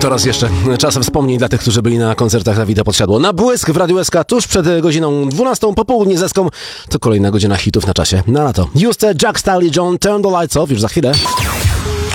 to raz jeszcze czasem wspomnień dla tych, którzy byli na koncertach Dawida Podsiadło. Na błysk w Radiu SK tuż przed godziną 12 po południe z Eską. To kolejna godzina hitów na czasie. Na lato. Juste, Jack Style, John, Turn the Lights Off już za chwilę.